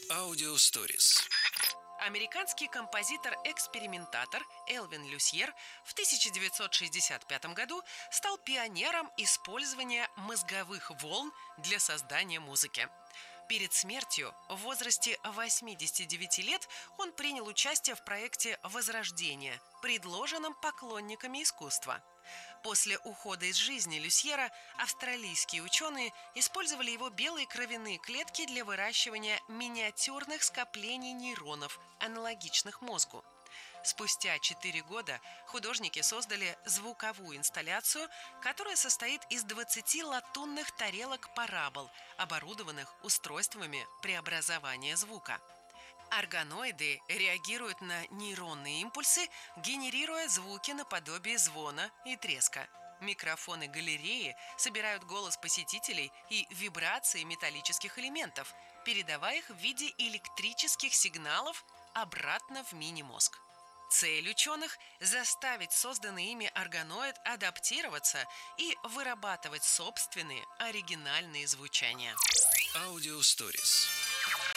Audio Stories. Американский композитор-экспериментатор Элвин Люсьер в 1965 году стал пионером использования мозговых волн для создания музыки. Перед смертью в возрасте 89 лет он принял участие в проекте «Возрождение», предложенном поклонниками искусства. После ухода из жизни Люсьера австралийские ученые использовали его белые кровяные клетки для выращивания миниатюрных скоплений нейронов, аналогичных мозгу. Спустя 4 года художники создали звуковую инсталляцию, которая состоит из 20 латунных тарелок-парабол, оборудованных устройствами преобразования звука. Органоиды реагируют на нейронные импульсы, генерируя звуки наподобие звона и треска. Микрофоны галереи собирают голос посетителей и вибрации металлических элементов, передавая их в виде электрических сигналов обратно в мини-мозг. Цель ученых – заставить созданный ими органоид адаптироваться и вырабатывать собственные оригинальные звучания. Audio Stories.